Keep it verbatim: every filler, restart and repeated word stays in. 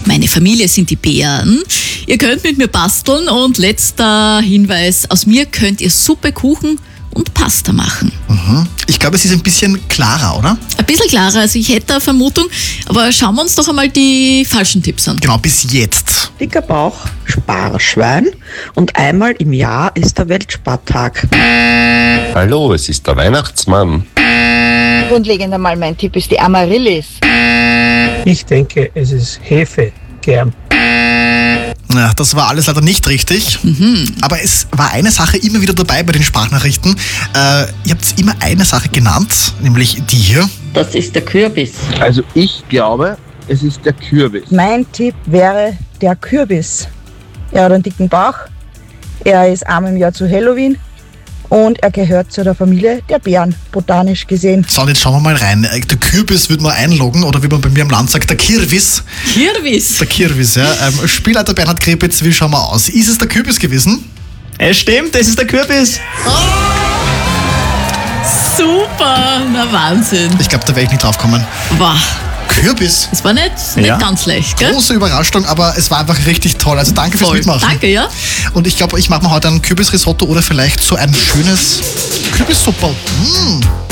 Meine Familie sind die Bären. Ihr könnt mit mir basteln und letzter Hinweis, aus mir könnt ihr Suppe, Kuchen und Pasta machen. Mhm. Ich glaube, es ist ein bisschen klarer, oder? Ein bisschen klarer, also ich hätte eine Vermutung, aber schauen wir uns doch einmal die falschen Tipps an. Genau, bis jetzt. Dicker Bauch, Sparschwein und einmal im Jahr ist der Weltspartag. Hallo, es ist der Weihnachtsmann. Grundlegend einmal mein Tipp ist die Amaryllis. Ich denke, es ist Hefekern. Ja, das war alles leider nicht richtig. Mhm. Aber es war eine Sache immer wieder dabei bei den Sprachnachrichten. Äh, ihr habt immer eine Sache genannt, nämlich die hier. Das ist der Kürbis. Also ich glaube, es ist der Kürbis. Mein Tipp wäre der Kürbis. Er hat einen dicken Bauch, er ist einmal im Jahr zu Halloween und er gehört zu der Familie der Bären, botanisch gesehen. So, und jetzt schauen wir mal rein. Der Kürbis wird man einloggen, oder wie man bei mir im Land sagt, der Kirvis. Kirvis. Der Kirvis, ja. Ähm, Spielleiter Bernhard Krepitz, wie schauen wir aus? Ist es der Kürbis gewesen? Es stimmt, es ist der Kürbis. Oh! Super, na Wahnsinn. Ich glaube, da werde ich nicht drauf kommen. Wow. Kürbis. Das war nicht, nicht Ja. ganz leicht, gell? Große Überraschung, aber es war einfach richtig toll. Also danke fürs Voll. Mitmachen. Danke, ja. Und ich glaube, ich mache mir heute ein Kürbisrisotto oder vielleicht so ein schönes Kürbissupperl. Mmh.